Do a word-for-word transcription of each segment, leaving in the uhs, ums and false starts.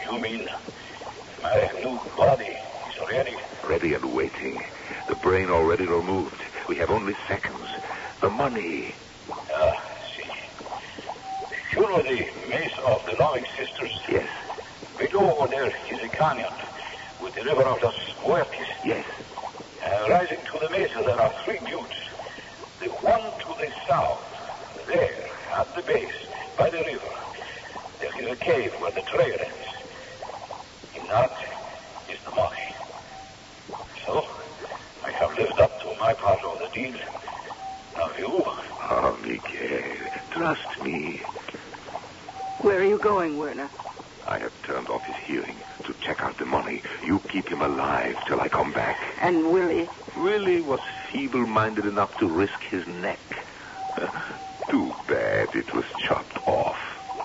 You mean my new body is ready? Ready and waiting. The brain already removed. We have only seconds. The money. Ah, see. You know the mesa of the Loving Sisters? Yes. Below over there is a canyon with the river of Los Muertes. Yes. Uh, rising to the mesa, there are three buttes. The one to the south, there, at the base, by the river, there is a cave where the trail ends. In that is the money. So, I have lived up to my part of the deal. Now you... Oh, Miguel, trust me. Where are you going, Werner? I have turned off his hearing to check out the money. You keep him alive till I come back. And Willie? Willie was feeble-minded enough to risk his neck. Too bad it was chopped off.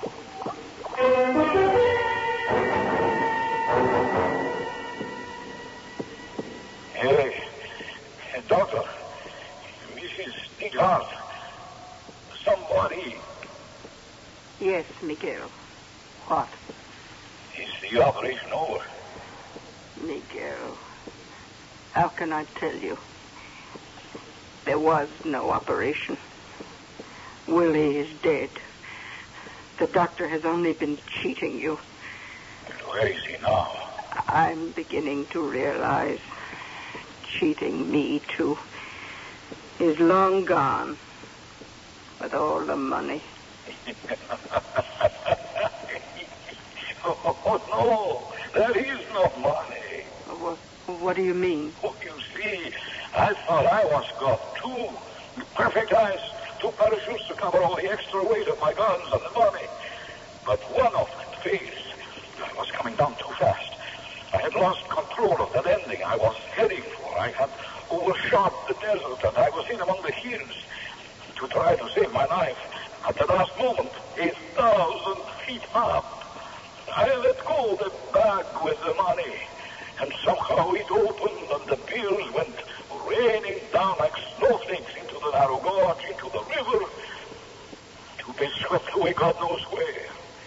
Hey, doctor, Missus Neidhart, somebody... Yes, Miguel. What? Is the operation over? Miguel, how can I tell you? There was no operation. Willie is dead. The doctor has only been cheating you. And where is he now? I'm beginning to realize cheating me, too. He's long gone with all the money. Oh, no, there is no money. What, what do you mean? Oh, you see, I thought I was got two perfect eyes, two parachutes to cover all the extra weight of my guns and the money. But one of them failed. I was coming down too fast. I had lost control of the landing I was heading for. I had overshot the desert, and I was in among the hills to try to save my life. At the last moment, a thousand feet up, I let go the bag with the money, and somehow it opened and the bills went raining down like snowflakes into the narrow gorge, into the river, to be swept away God knows where.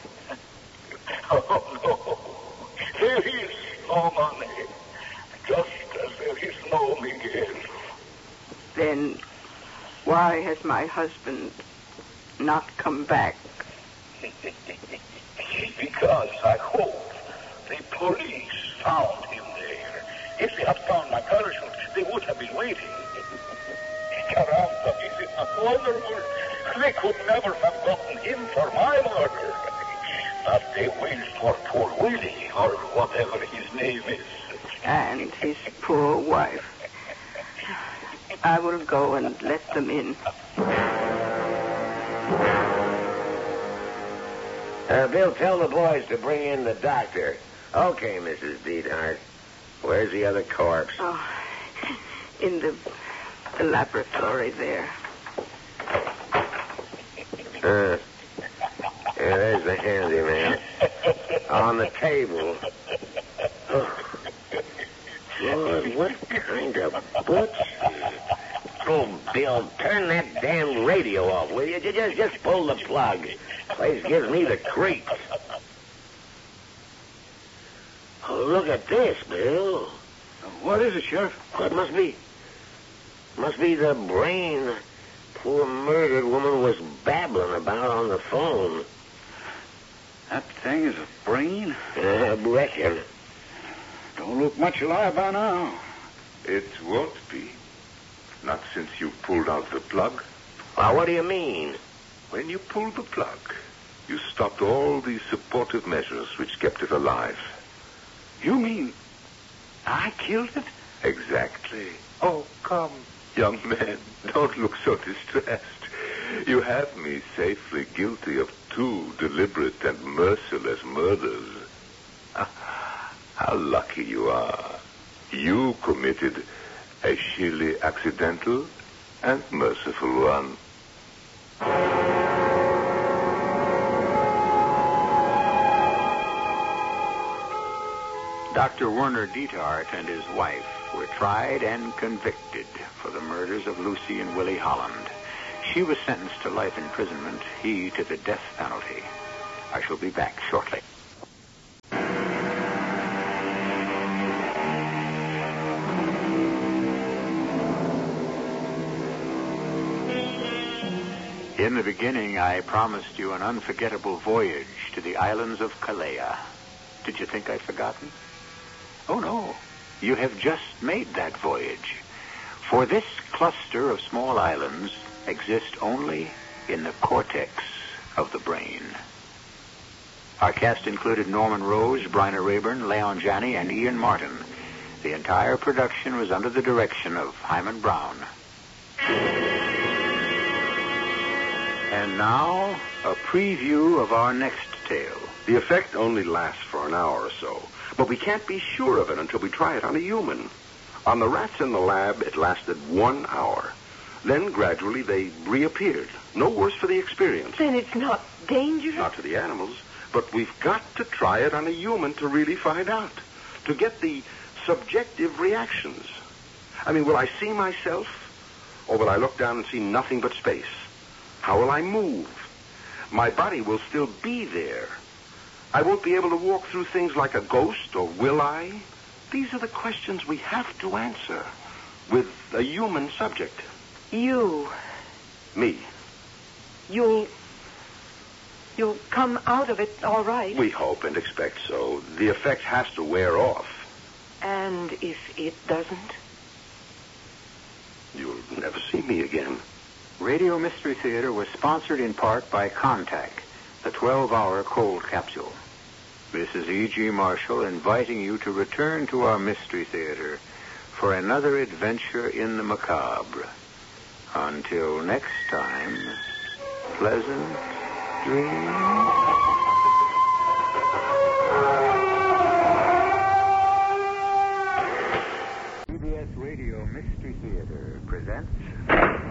Oh, no, there is no money, just as there is no Miguel. Then why has my husband not come back? Because I hope the police found him there. If they had found my parachute, they would have been waiting. Caramba, is it not wonderful? They could never have gotten him for my murder. But they waited for poor Willie, or whatever his name is. And his poor wife. I will go and let them in. Uh, Bill, tell the boys to bring in the doctor. Okay, Missus Neidhart. Where's the other corpse? Oh, in the, the laboratory there. Uh, yeah, there's the handyman. On the table. Oh. Lord, what kind of butcher? Oh, Bill, turn that damn radio off, will you? Just, just pull the plug. Place gives me the creeps. Oh, look at this, Bill. What is it, Sheriff? What must be? Must be the brain the poor murdered woman was babbling about on the phone. That thing is a brain? I reckon. Don't look much alive by now. It won't be. Not since you pulled out the plug. Well, what do you mean? When you pulled the plug, you stopped all the supportive measures which kept it alive. You mean I killed it? Exactly. Oh, come, young man, don't look so distressed. You have me safely guilty of two deliberate and merciless murders. Ah, how lucky you are. You committed a sheerly accidental and merciful one. Doctor Werner Neidhart and his wife were tried and convicted for the murders of Lucy and Willie Holland. She was sentenced to life imprisonment, he to the death penalty. I shall be back shortly. In the beginning, I promised you an unforgettable voyage to the islands of Kalea. Did you think I'd forgotten? Oh, no. You have just made that voyage. For this cluster of small islands exists only in the cortex of the brain. Our cast included Norman Rose, Bryna Rayburn, Leon Janney, and Ian Martin. The entire production was under the direction of Hyman Brown. And now, a preview of our next tale. The effect only lasts for an hour or so, but we can't be sure of it until we try it on a human. On the rats in the lab, it lasted one hour. Then, gradually, they reappeared. No worse for the experience. Then it's not dangerous? Not to the animals, but we've got to try it on a human to really find out, to get the subjective reactions. I mean, will I see myself, or will I look down and see nothing but space? How will I move? My body will still be there. I won't be able to walk through things like a ghost, or will I? These are the questions we have to answer with a human subject. You. Me. You'll... You'll come out of it all right. We hope and expect so. The effect has to wear off. And if it doesn't? You'll never see me again. Radio Mystery Theater was sponsored in part by Contact, the twelve-hour cold capsule. This is E G. Marshall inviting you to return to our Mystery Theater for another adventure in the macabre. Until next time, pleasant dreams. C B S Radio Mystery Theater presents